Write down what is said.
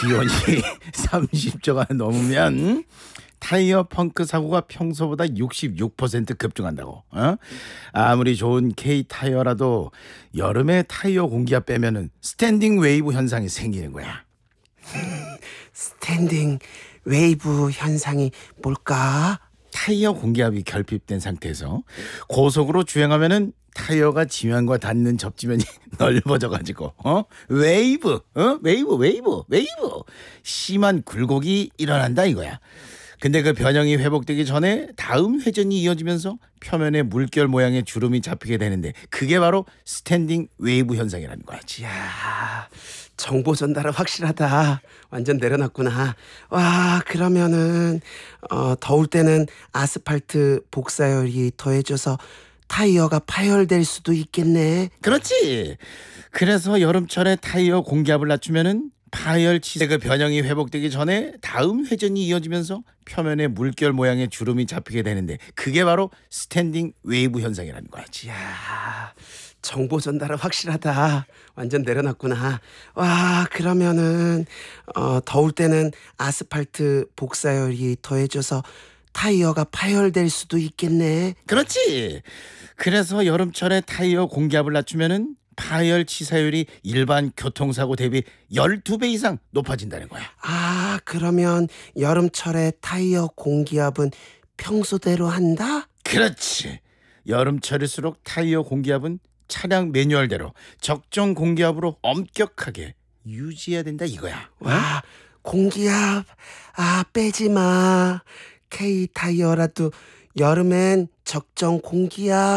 기온이 30도가 넘으면 타이어 펑크 사고가 평소보다 66% 급증한다고. 아무리 좋은 K 타이어라도 여름에 타이어 공기압 빼면은 스탠딩 웨이브 현상이 생기는 거야. 스탠딩 웨이브 현상이 뭘까? 타이어 공기압이 결핍된 상태에서 고속으로 주행하면은 타이어가 지면과 닿는 접지면이 넓어져가지고 웨이브 심한 굴곡이 일어난다 이거야. 근데 그 변형이 회복되기 전에 다음 회전이 이어지면서 표면에 물결 모양의 주름이 잡히게 되는데 그게 바로 스탠딩 웨이브 현상이라는 거야. 이야, 정보 전달은 확실하다. 완전 내려놨구나. 와, 그러면은 더울 때는 아스팔트 복사열이 더해져서 타이어가 파열될 수도 있겠네. 그렇지. 그래서 여름철에 타이어 공기압을 낮추면은 파열 치세 그 변형이 회복되기 전에 다음 회전이 이어지면서 표면에 물결 모양의 주름이 잡히게 되는데 그게 바로 스탠딩 웨이브 현상이라는 거야. 이야, 정보 전달은 확실하다. 완전 내려놨구나. 와, 그러면은 더울 때는 아스팔트 복사열이 더해져서 타이어가 파열될 수도 있겠네. 그렇지. 그래서 여름철에 타이어 공기압을 낮추면은 파열 치사율이 일반 교통사고 대비 12배 이상 높아진다는 거야. 아, 그러면 여름철에 타이어 공기압은 평소대로 한다? 그렇지. 여름철일수록 타이어 공기압은 차량 매뉴얼대로 적정 공기압으로 엄격하게 유지해야 된다 이거야. 와, 공기압 빼지 마. K 타이어라도 여름엔 적정 공기압